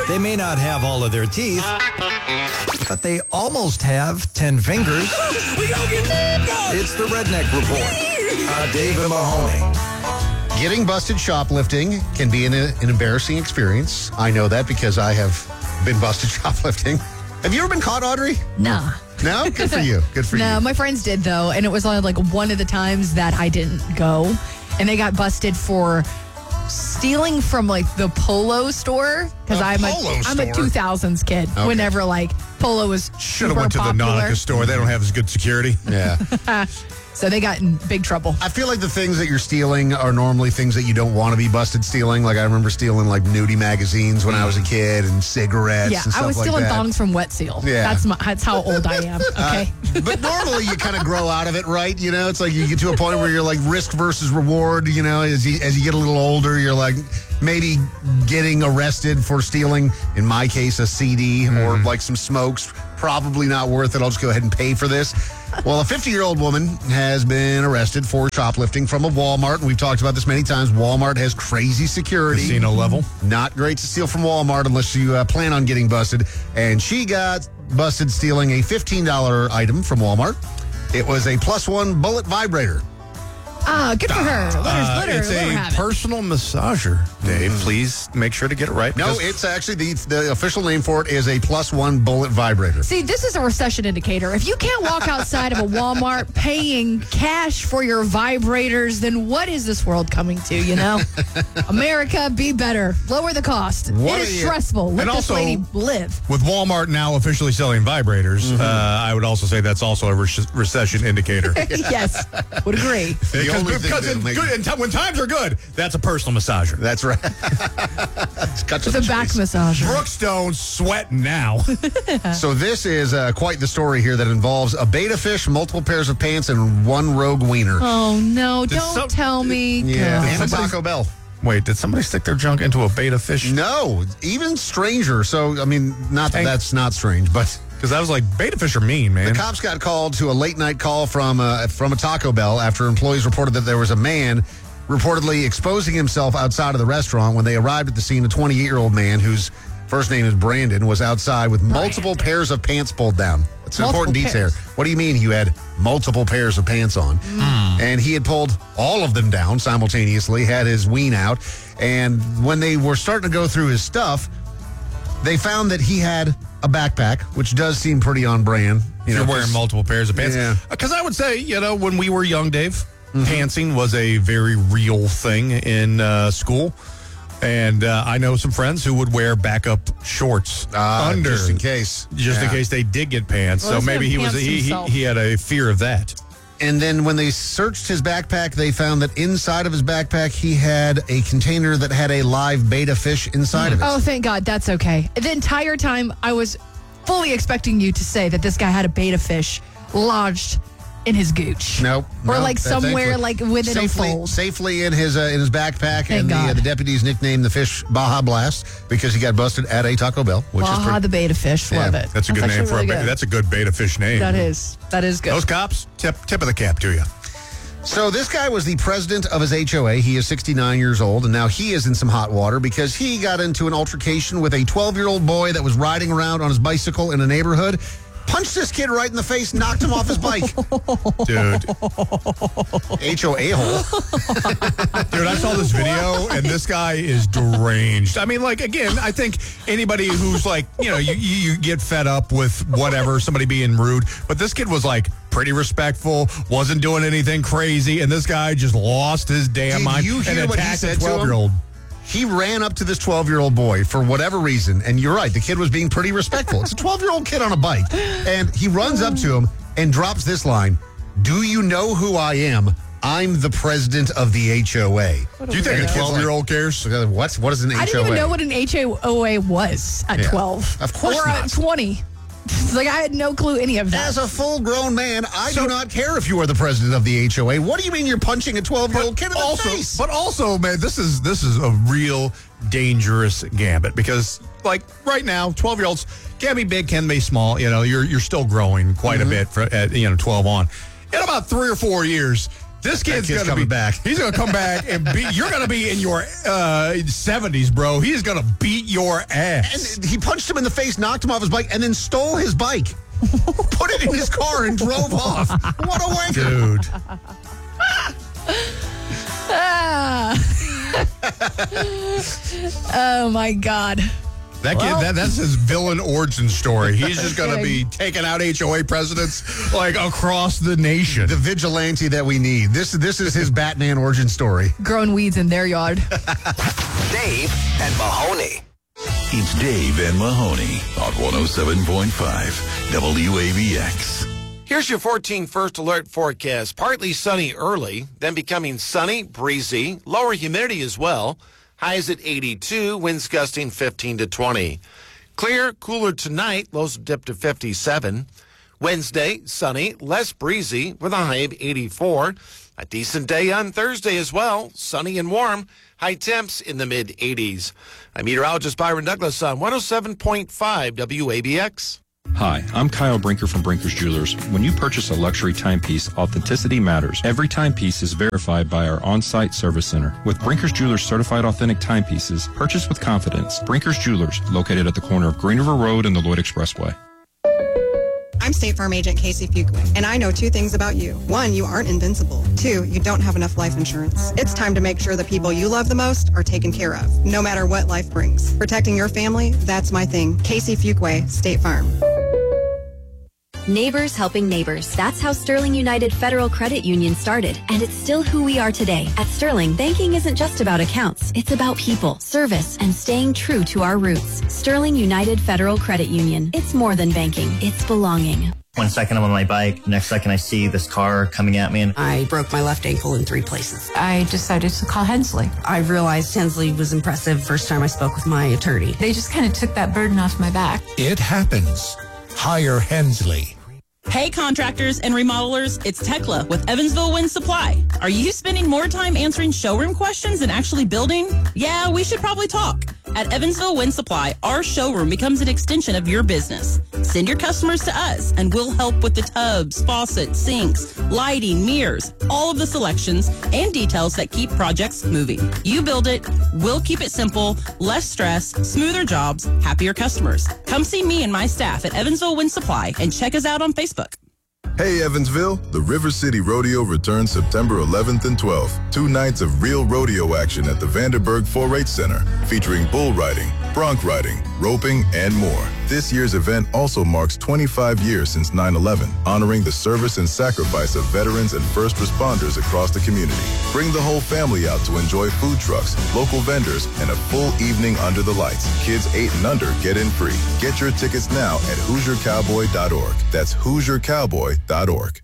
They may not have all of their teeth, but they almost have 10 fingers. It's the Redneck Report. Dave and Mahoney. Getting busted shoplifting can be an embarrassing experience. I know that because I have been busted shoplifting. Have you ever been caught, Audrey? Nah. No? Good for you. Good for you. No, my friends did, though, and it was only like one of the times that I didn't go, and they got busted for stealing from like the Polo store, because I'm a 2000s kid. Okay. Whenever like Polo was Should have super went to the popular. Nautica store. They don't have as good security. Yeah. So they got in big trouble. I feel like the things that you're stealing are normally things that you don't want to be busted stealing. Like I remember stealing like nudie magazines when I was a kid and cigarettes Yeah, and stuff I was like stealing that. thongs from Wet Seal. Yeah. That's how old I am. Okay. But normally you kind of grow out of it, right? You know, it's like you get to a point where you're like risk versus reward. You know, as you get a little older, you're like maybe getting arrested for stealing, in my case, a CD or like some smokes. Probably not worth it. I'll just go ahead and pay for this. Well, a 50-year-old woman has been arrested for shoplifting from a Walmart. And we've talked about this many times. Walmart has crazy security. Casino level. Not great to steal from Walmart unless you plan on getting busted. And she got busted stealing a $15 item from Walmart. It was a +1 bullet vibrator. Good for her. Let It's her a have it. personal massager, Dave. Please make sure to get it right. No, because- it's actually the official name for it is a +1 bullet vibrator. See, this is a recession indicator. If you can't walk outside of a Walmart paying cash for your vibrators, then what is this world coming to, you know? America, be better. Lower the cost. What it are is you- stressful. Let And this also- lady live. With Walmart now officially selling vibrators, I would also say that's also a recession indicator. Yes, would agree. The only thing Because that'll make- when times are good, that's a personal massager. That's right. It's got to The back massager. Brookstone's sweating now. So this is quite the story here that involves a beta fish, multiple pairs of pants, and one rogue wiener. Oh, no. Did Don't some- tell me. Yeah, God. and a Taco Bell. Wait, did somebody stick their junk into a beta fish? No, even stranger. So, I mean, not that that's not strange, but Because I was like, beta fish are mean, man. the cops got called to a late-night call from a Taco Bell after employees reported that there was a man reportedly exposing himself outside of the restaurant. When they arrived at the scene, a 28-year-old man whose first name is Brandon was outside with multiple pairs of pants pulled down. That's an Multiple important detail. pairs. What do you mean you had multiple pairs of pants on? And he had pulled all of them down simultaneously, had his ween out. And when they were starting to go through his stuff, they found that he had a backpack, which does seem pretty on brand. You're wearing multiple pairs of pants. Yeah. Because I would say, when we were young, Dave, pantsing was a very real thing in school. And I know some friends who would wear backup shorts under, just in case. just in Yeah. case they did get pants. Well, So he's maybe gonna he was pants himself. he had a fear of that. And then when they searched his backpack, they found that inside of his backpack, he had a container that had a live beta fish inside of it. Oh, thank God. That's okay. The entire time, I was fully expecting you to say that this guy had a beta fish lodged in his gooch. Nope. Or no, like somewhere thankfully. like within a fold. Safely in his backpack. Thank and God. the deputies nicknamed the fish Baja Blast because he got busted at a Taco Bell, which is Baja pretty. the beta fish. Love it. That's a good name actually for a really beta. good. That's a good beta fish name. That is good. Those cops, tip of the cap to you. So this guy was the president of his HOA. He is 69 years old, and now he is in some hot water because he got into an altercation with a 12-year-old boy that was riding around on his bicycle in a neighborhood. Punched this kid right in the face, knocked him off his bike. Dude. HOA hole. Dude, I saw this video, and this guy is deranged. I mean, like, again, I think anybody who's like, you get fed up with whatever, somebody being rude, but this kid was like pretty respectful, wasn't doing anything crazy, and this guy just lost his damn Did mind you hear and what he attacked a said to him? 12-year-old. He ran up to this 12-year-old boy for whatever reason, and you're right, the kid was being pretty respectful. It's a 12-year-old kid on a bike, and he runs up to him and drops this line, "Do you know who I am? I'm the president of the HOA." Do you think a 12-year-old cares? What is an HOA? I didn't even know what an HOA was at Yeah. 12. Of course or not. at 20. It's like I had no clue any of that. As a full-grown man, I do not care if you are the president of the HOA. What do you mean you're punching a 12-year-old kid in the face? But also, man, this is a real dangerous gambit because, like, right now, 12-year-olds can be big, can be small. You're still growing quite a bit at 12 on. In about 3 or 4 years, This kid's going to coming be back. He's going to come back and beat. You're going to be in your 70s, bro. He's going to beat your ass. And he punched him in the face, knocked him off his bike, and then stole his bike. Put it in his car and drove off. What a wanker. Dude. Oh, my God. That kid, that's his villain origin story. He's just going to be taking out HOA presidents like across the nation. The vigilante that we need. This is his Batman origin story. Growing weeds in their yard. Dave and Mahoney. It's Dave and Mahoney on 107.5 WABX. Here's your 14 first alert forecast. Partly sunny early, then becoming sunny, breezy, lower humidity as well. Highs at 82, winds gusting 15 to 20. Clear, cooler tonight, lows dip to 57. Wednesday, sunny, less breezy with a high of 84. A decent day on Thursday as well, sunny and warm. High temps in the mid-80s. I'm meteorologist Byron Douglas on 107.5 WABX. Hi, I'm Kyle Brinker from Brinker's Jewelers. When you purchase a luxury timepiece, authenticity matters. Every timepiece is verified by our on-site service center. With Brinker's Jewelers certified authentic timepieces, purchase with confidence. Brinker's Jewelers, located at the corner of Green River Road and the Lloyd Expressway. I'm State Farm Agent Casey Fuqua, and I know two things about you. One, you aren't invincible. Two, you don't have enough life insurance. It's time to make sure the people you love the most are taken care of, no matter what life brings. Protecting your family, that's my thing. Casey Fuqua, State Farm. Neighbors helping neighbors. That's how Sterling United Federal Credit Union started, and it's still who we are today. At Sterling, banking isn't just about accounts. It's about people, service, and staying true to our roots. Sterling United Federal Credit Union. It's more than banking. It's belonging. 1 second I'm on my bike, next second I see this car coming at me. And I broke my left ankle in 3 places. I decided to call Hensley. I realized Hensley was impressive first time I spoke with my attorney. They just kind of took that burden off my back. It happens. Hire Hensley. Hey contractors and remodelers, it's Tekla with Evansville Wind Supply. Are you spending more time answering showroom questions than actually building? Yeah, we should probably talk. At Evansville Wind Supply, our showroom becomes an extension of your business. Send your customers to us and we'll help with the tubs, faucets, sinks, lighting, mirrors, all of the selections and details that keep projects moving. You build it, we'll keep it simple, less stress, smoother jobs, happier customers. Come see me and my staff at Evansville Wind Supply and check us out on Facebook. Hey Evansville, the River City Rodeo returns September 11th and 12th. 2 nights of real rodeo action at the Vanderburg 4-H Center, featuring bull riding, bronc riding, roping, and more. This year's event also marks 25 years since 9/11, honoring the service and sacrifice of veterans and first responders across the community. Bring the whole family out to enjoy food trucks, local vendors, and a full evening under the lights. Kids 8 and under get in free. Get your tickets now at HoosierCowboy.org. That's HoosierCowboy.org.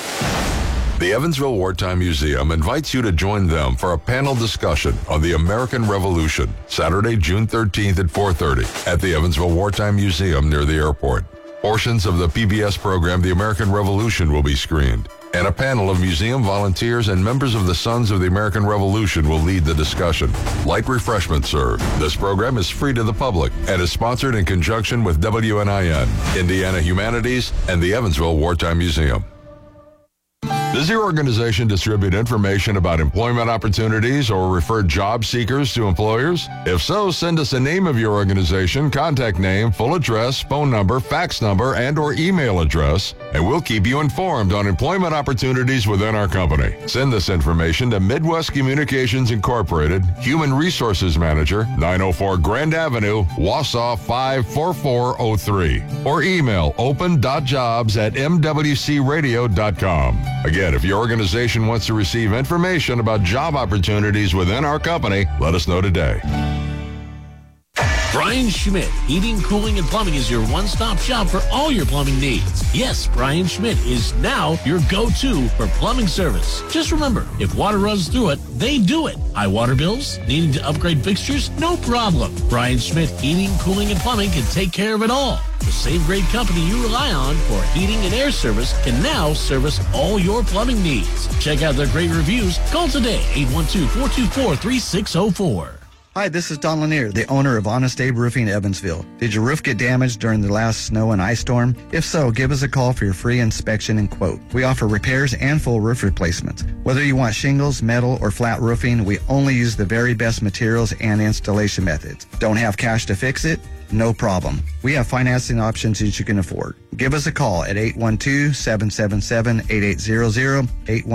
The Evansville Wartime Museum invites you to join them for a panel discussion on the American Revolution, Saturday, June 13th at 4:30 at the Evansville Wartime Museum near the airport. Portions of the PBS program The American Revolution will be screened, and a panel of museum volunteers and members of the Sons of the American Revolution will lead the discussion. Light refreshments served. This program is free to the public and is sponsored in conjunction with WNIN, Indiana Humanities, and the Evansville Wartime Museum. Does your organization distribute information about employment opportunities or refer job seekers to employers? If so, send us a name of your organization, contact name, full address, phone number, fax number, and or email address, and we'll keep you informed on employment opportunities within our company. Send this information to Midwest Communications Incorporated, Human Resources Manager, 904 Grand Avenue, Wausau 54403, or email open.jobs@mwcradio.com. Again, if your organization wants to receive information about job opportunities within our company, let us know today. Brian Schmidt, Heating, Cooling, and Plumbing is your one-stop shop for all your plumbing needs. Yes, Brian Schmidt is now your go-to for plumbing service. Just remember, if water runs through it, they do it. High water bills? Needing to upgrade fixtures? No problem. Brian Schmidt, Heating, Cooling, and Plumbing can take care of it all. The same great company you rely on for heating and air service can now service all your plumbing needs. Check out their great reviews. Call today, 812-424-3604. Hi, this is Don Lanier, the owner of Honest Abe Roofing Evansville. Did your roof get damaged during the last snow and ice storm? If so, give us a call for your free inspection and quote. We offer repairs and full roof replacements. Whether you want shingles, metal, or flat roofing, we only use the very best materials and installation methods. Don't have cash to fix it? No problem. We have financing options that you can afford. Give us a call at 812-777-8800,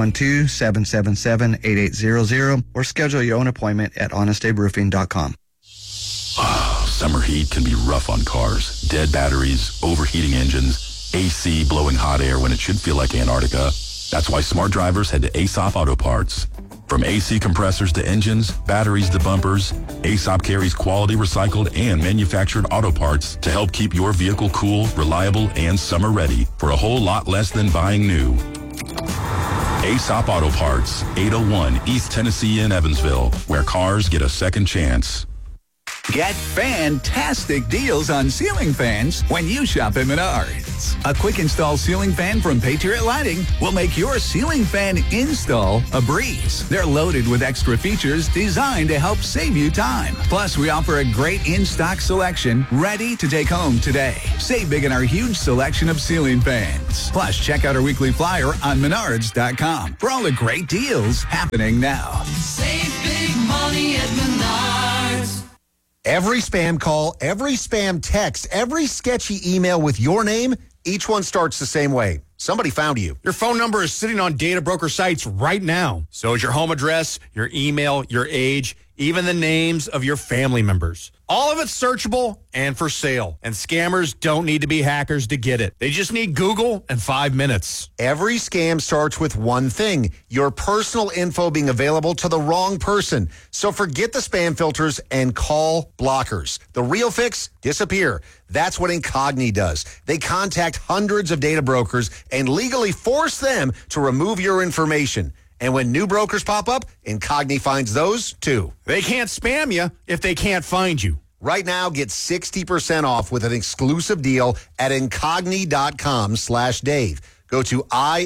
812-777-8800, or schedule your own appointment at honestaberoofing.com. Summer heat can be rough on cars. Dead batteries, overheating engines, AC blowing hot air when it should feel like Antarctica. That's why smart drivers head to Aesop Auto Parts. From AC compressors to engines, batteries to bumpers, Aesop carries quality recycled and manufactured auto parts to help keep your vehicle cool, reliable, and summer ready for a whole lot less than buying new. Aesop Auto Parts, 801 East Tennessee in Evansville, where cars get a second chance. Get fantastic deals on ceiling fans when you shop at Menards. A quick install ceiling fan from Patriot Lighting will make your ceiling fan install a breeze. They're loaded with extra features designed to help save you time. Plus, we offer a great in-stock selection ready to take home today. Save big in our huge selection of ceiling fans. Plus, check out our weekly flyer on Menards.com for all the great deals happening now. Save big money at Menards. Every spam call, every spam text, every sketchy email with your name, each one starts the same way. Somebody found you. Your phone number is sitting on data broker sites right now. So is your home address, your email, your age, even the names of your family members. All of it's searchable and for sale. And scammers don't need to be hackers to get it. They just need Google and 5 minutes. Every scam starts with one thing, your personal info being available to the wrong person. So forget the spam filters and call blockers. The real fix, disappear. That's what Incogni does. They contact hundreds of data brokers and legally force them to remove your information. And when new brokers pop up, Incogni finds those too. They can't spam you if they can't find you. Right now, get 60% off with an exclusive deal at Incogni.com/Dave. Go to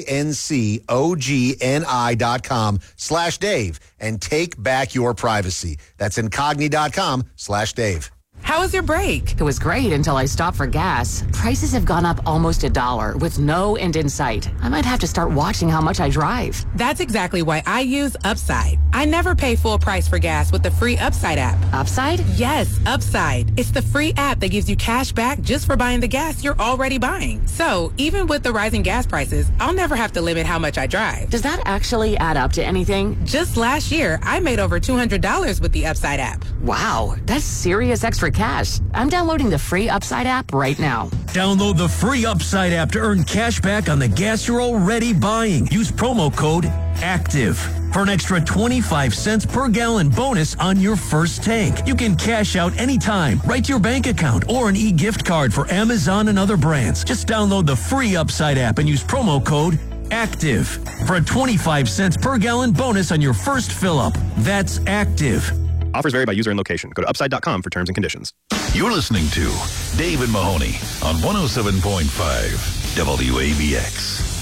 INCOGNI.com/Dave and take back your privacy. That's Incogni.com/Dave. How was your break? It was great until I stopped for gas. Prices have gone up almost $1 with no end in sight. I might have to start watching how much I drive. That's exactly why I use Upside. I never pay full price for gas with the free Upside app. Upside? Yes, Upside. It's the free app that gives you cash back just for buying the gas you're already buying. So even with the rising gas prices, I'll never have to limit how much I drive. Does that actually add up to anything? Just last year, I made over $200 with the Upside app. Wow, that's serious extra cash. I'm downloading the free Upside app right now. Download the free Upside app to earn cash back on the gas you're already buying. Use promo code ACTIVE for an extra 25 cents per gallon bonus on your first tank. You can cash out anytime, right to your bank account, or an e-gift card for Amazon and other brands. Just download the free Upside app and use promo code ACTIVE for a 25 cents per gallon bonus on your first fill-up. That's ACTIVE. Offers vary by user and location. Go to upside.com for terms and conditions. You're listening to Dave and Mahoney on 107.5 WABX.